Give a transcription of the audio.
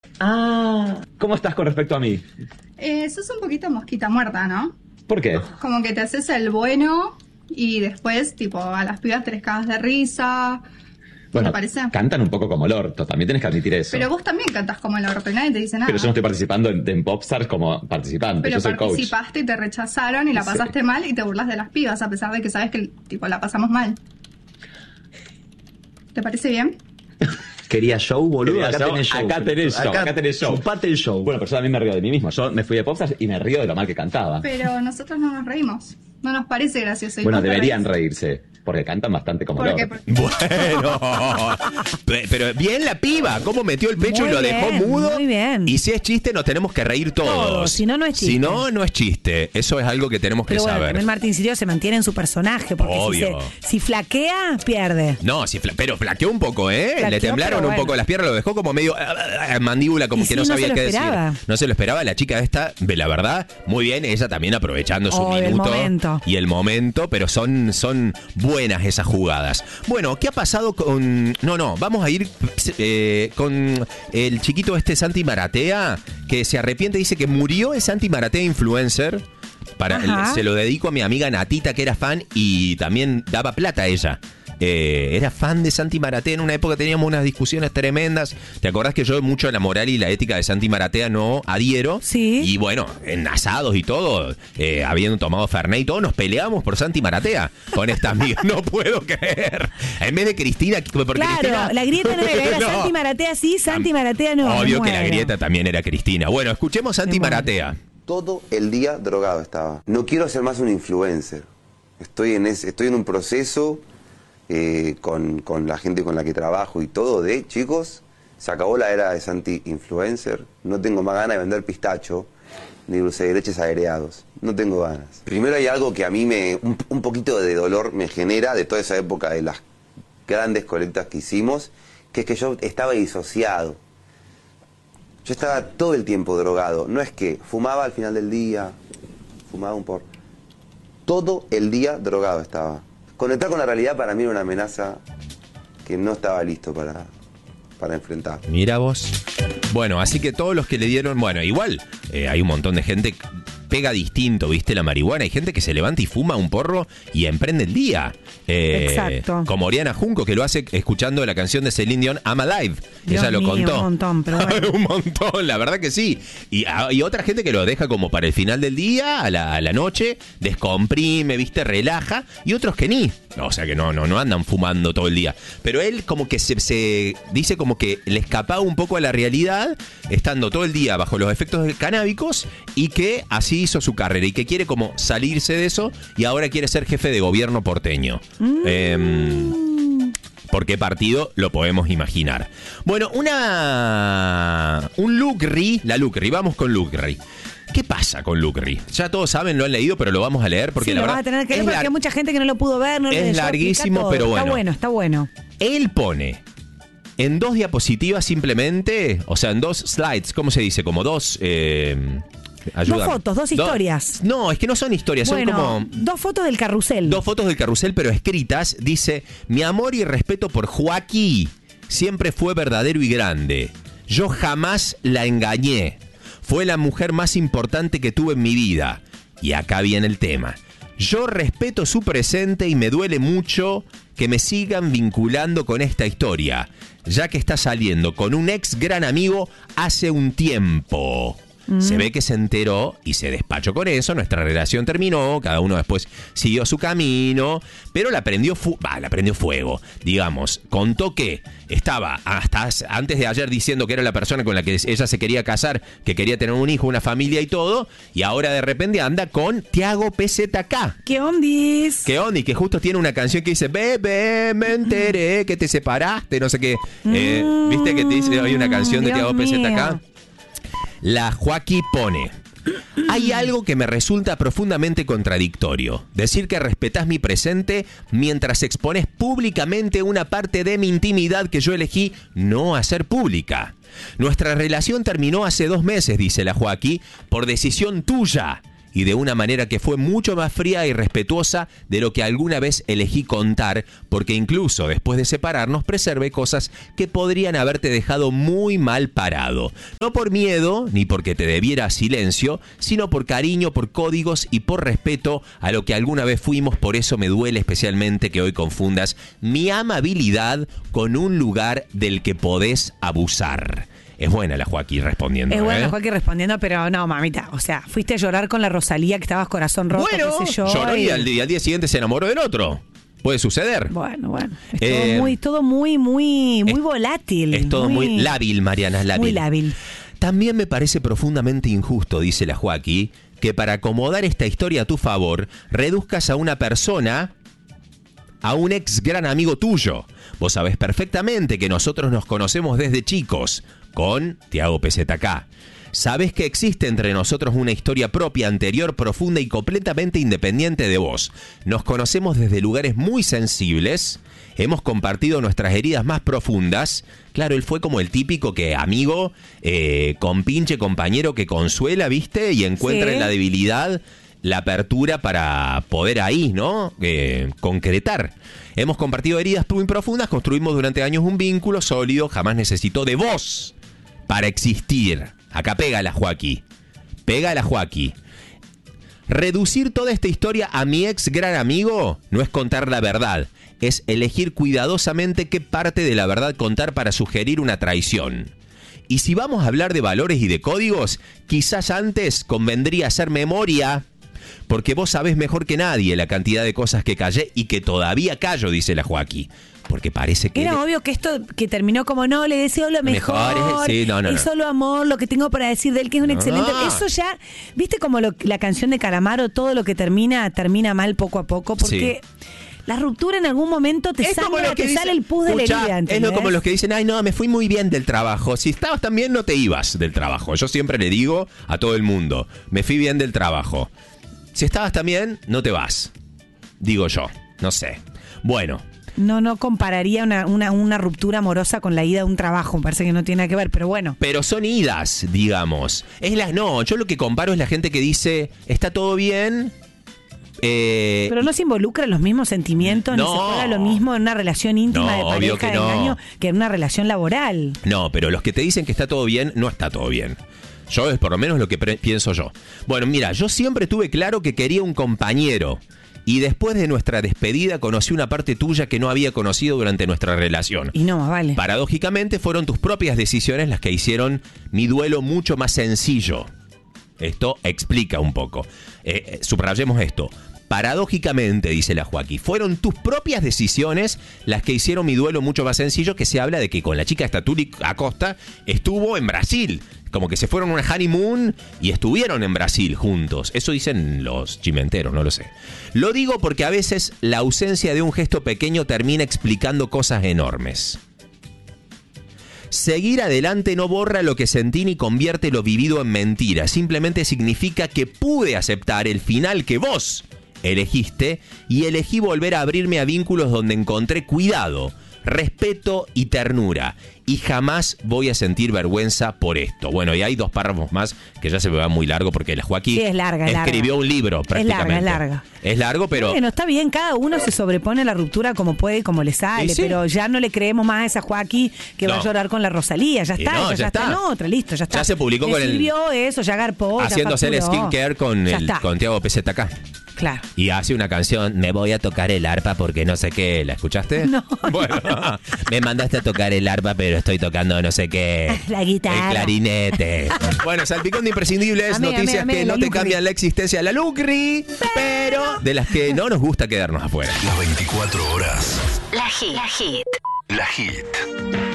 Ah, ¿cómo estás con respecto a mí? Sos un poquito mosquita muerta, ¿no? ¿Por qué? Como que te haces el bueno y después, tipo, a las pibas te les cagas de risa. Bueno, ¿Te parece? cantan un poco como el orto, también tienes que admitir eso. Pero vos también cantás como el orto y nadie te dice nada. Pero yo no estoy participando en Popstars como participante, Pero yo soy coach. participaste y te rechazaron y la Sí. pasaste mal y te burlas de las pibas a pesar de que sabes que, tipo, la pasamos mal. ¿Te parece bien? Quería show, boludo. Quería Acá show, tenés show. acá tenés show. Chupate el show. Bueno, pero yo también me río de mí mismo. Yo me fui de Popstars y me río de lo mal que cantaba. Pero nosotros no nos reímos. No nos parece gracioso. ¿Y Bueno, vos te deberían reís? reírse, porque cantan bastante como el Porque, orto. Bueno, pero bien la piba, cómo metió el pecho Muy y lo dejó bien, mudo. muy bien. Y si es chiste, nos tenemos que reír todos. Todos, si no, no es chiste. Si no, no es chiste. Eso es algo que tenemos que Pero bueno, saber. también Martín Sirio se mantiene en su personaje, porque Obvio. si flaquea, pierde. No, pero flaqueó un poco, ¿eh? Flaqueó, Le temblaron pero un poco bueno. las piernas, lo dejó como medio mandíbula, como Y que sí, no no sabía se lo qué esperaba. decir. No se lo esperaba. La chica esta, la verdad, muy bien. Ella también aprovechando su Oh, el minuto momento. y el momento, pero son buenas esas jugadas. Bueno, ¿qué ha pasado con...? No, vamos a ir con el chiquito Santi Maratea, que se arrepiente, dice que murió el Santi Maratea influencer. Ajá. Se lo dedico a mi amiga Natita, que era fan y también daba plata a ella. Era fan de Santi Maratea. En una época teníamos unas discusiones tremendas. ¿Te acordás que yo mucho a la moral y la ética de Santi Maratea no adhiero? Sí. Y bueno, en asados y todo, habiendo tomado Fernet y todo, nos peleamos por Santi Maratea con esta amiga. No puedo creer. En vez de Cristina, porque Claro, Cristina... la grieta no era No. Santi Maratea sí, Santi Maratea no. Obvio me que la muero. grieta también era Cristina. Bueno, escuchemos Santi Me muero. Maratea. Todo el día drogado estaba. No quiero ser más un influencer. Estoy en un proceso con la gente con la que trabajo y todo de, chicos, se acabó la era de Santi influencer. No tengo más ganas de vender pistacho ni dulce de leches agregados. No tengo ganas. Primero hay algo que a mí un poquito de dolor me genera de toda esa época de las grandes colectas que hicimos, que es que yo estaba disociado. Yo estaba todo el tiempo drogado. No es que fumaba al final del día, fumaba un porro. Todo el día drogado estaba. Conectar con la realidad para mí era una amenaza que no estaba listo para enfrentar. Mira vos. Bueno, así que todos los que le dieron... Bueno, igual hay un montón de gente... Pega distinto, ¿viste? La marihuana. Hay gente que se levanta y fuma un porro y emprende el día. Exacto. Como Oriana Junco, que lo hace escuchando la canción de Celine Dion, I'm Alive. Dios Ella lo mío, contó. un montón, pero bueno. Un montón, la verdad que sí. Y otra gente que lo deja como para el final del día, a la noche, descomprime, ¿viste? Relaja. Y otros que ni. O sea que no andan fumando todo el día. Pero él como que se dice como que le escapaba un poco a la realidad, estando todo el día bajo los efectos canábicos, y que así hizo su carrera y que quiere como salirse de eso y ahora quiere ser jefe de gobierno porteño. ¿Por qué partido? Lo podemos imaginar. Bueno, un Lucri, la Lucri, vamos con Lucri. ¿Qué pasa con Lucri? Ya todos saben, lo han leído, pero lo vamos a leer porque Sí, la lo verdad vas a tener que leer es porque hay mucha gente que no lo pudo ver. No es lo leyó, larguísimo, explica todo. pero bueno. Está bueno. Él pone en 2 diapositivas simplemente, o sea, en 2 slides, ¿cómo se dice? Como 2... ayúdame. 2 fotos, 2 historias. No, es que no son historias, Bueno, son como... 2 fotos del carrusel. 2 fotos del carrusel, pero escritas. Dice: mi amor y respeto por Joaquín siempre fue verdadero y grande. Yo jamás la engañé. Fue la mujer más importante que tuve en mi vida. Y acá viene el tema. Yo respeto su presente y me duele mucho que me sigan vinculando con esta historia, ya que está saliendo con un ex gran amigo hace un tiempo. Se ve que se enteró y se despachó con eso. Nuestra relación terminó, cada uno después siguió su camino, pero la prendió fuego. Digamos, contó que estaba hasta antes de ayer diciendo que era la persona con la que ella se quería casar, que quería tener un hijo, una familia y todo, y ahora de repente anda con Tiago PZK. ¿Qué ondis? Que Ondi, que justo tiene una canción que dice: bebé, me enteré que te separaste, no sé qué. ¿Viste que te dice? Hay una canción de Dios Tiago mío. PZK. La Joaquí pone: hay algo que me resulta profundamente contradictorio. Decir que respetás mi presente mientras expones públicamente una parte de mi intimidad que yo elegí no hacer pública. Nuestra relación terminó hace 2 meses, dice la Joaquí, por decisión tuya. y de una manera que fue mucho más fría y respetuosa de lo que alguna vez elegí contar, porque incluso después de separarnos preservé cosas que podrían haberte dejado muy mal parado. No por miedo, ni porque te debiera silencio, sino por cariño, por códigos y por respeto a lo que alguna vez fuimos. Por eso me duele especialmente que hoy confundas mi amabilidad con un lugar del que podés abusar. Es buena la Joaquín respondiendo. Es buena la Joaquín respondiendo, pero no, mamita. O sea, fuiste a llorar con la Rosalía, que estabas corazón roto, Bueno, qué sé yo. lloró y al día siguiente se enamoró del otro. Puede suceder. Bueno. Es todo muy volátil. Es todo muy lábil, Mariana, lábil. Muy lábil. También me parece profundamente injusto, dice la Joaquín, que para acomodar esta historia a tu favor, reduzcas a una persona a un ex gran amigo tuyo. Vos sabés perfectamente que nosotros nos conocemos desde chicos, con Tiago PZK. Sabés que existe entre nosotros una historia propia, anterior, profunda y completamente independiente de vos. Nos conocemos desde lugares muy sensibles, hemos compartido nuestras heridas más profundas. Claro, él fue como el típico que amigo, compinche, compañero que consuela, ¿viste? Y encuentra Sí. en la debilidad la apertura para poder ahí, ¿no? Concretar. Hemos compartido heridas muy profundas, construimos durante años un vínculo sólido, jamás necesitó de vos para existir. Acá pega la Joaquín. Pega la Joaquín. Reducir toda esta historia a mi ex gran amigo no es contar la verdad, es elegir cuidadosamente qué parte de la verdad contar para sugerir una traición. Y si vamos a hablar de valores y de códigos, quizás antes convendría hacer memoria, porque vos sabés mejor que nadie la cantidad de cosas que callé y que todavía callo, dice la Joaquín. Porque parece que... Era obvio que esto que terminó como no, le deseo lo mejor. Sí, no. Es solo amor, lo que tengo para decir de él, que es un excelente... Eso ya, ¿viste como la canción de Calamaro, todo lo que termina mal poco a poco? Porque... Sí. La ruptura en algún momento te sale el pus de la herida, ¿entendés? Es como los que dicen, ay no, me fui muy bien del trabajo. Si estabas tan bien, no te ibas del trabajo. Yo siempre le digo a todo el mundo, me fui bien del trabajo. Si estabas tan bien, no te vas. Digo yo, no sé. Bueno. No compararía una ruptura amorosa con la ida de un trabajo. Me parece que no tiene nada que ver, pero bueno. Pero son idas, digamos. Yo lo que comparo es la gente que dice, está todo bien... pero no se involucra en los mismos sentimientos, ni se juega lo mismo en una relación íntima de pareja de engaño que en una relación laboral. No, pero los que te dicen que está todo bien, no está todo bien. Yo es por lo menos lo que pienso yo. Bueno, mira, yo siempre tuve claro que quería un compañero. Y después de nuestra despedida conocí una parte tuya que no había conocido durante nuestra relación. Y no más vale. Paradójicamente fueron tus propias decisiones las que hicieron mi duelo mucho más sencillo. Esto explica un poco. Subrayemos esto. Paradójicamente, dice la Joaquín, fueron tus propias decisiones las que hicieron mi duelo mucho más sencillo, que se habla de que con la chica esta Tuli Acosta estuvo en Brasil. Como que se fueron a una honeymoon y estuvieron en Brasil juntos. Eso dicen los chimenteros, no lo sé. Lo digo porque a veces la ausencia de un gesto pequeño termina explicando cosas enormes. Seguir adelante no borra lo que sentí ni convierte lo vivido en mentira. Simplemente significa que pude aceptar el final que vos elegiste y elegí volver a abrirme a vínculos donde encontré cuidado, respeto y ternura. Y jamás voy a sentir vergüenza por esto. Bueno, y hay 2 párrafos más que ya se me va muy largo porque la Joaquín escribió un libro prácticamente. Es larga. Es largo, pero... Bueno, está bien, cada uno se sobrepone a la ruptura como puede y como le sale, ¿Sí? Pero ya no le creemos más a esa Joaquín que va a llorar con la Rosalía. Ya está, ya está en otra, listo, ya está. Ya se publicó con el... Escribió eso, ya garpó, haciéndose el skincare con Tiago PZK. Claro. Y hace una canción, me voy a tocar el arpa porque no sé qué. ¿La escuchaste? No. Bueno, me mandaste a tocar el arpa, pero estoy tocando no sé qué. La guitarra. El clarinete. Bueno, salpicón de imprescindibles, noticias que no te cambian la existencia. La Lucri, pero de las que no nos gusta quedarnos afuera. Las 24 horas. La Hit. La Hit.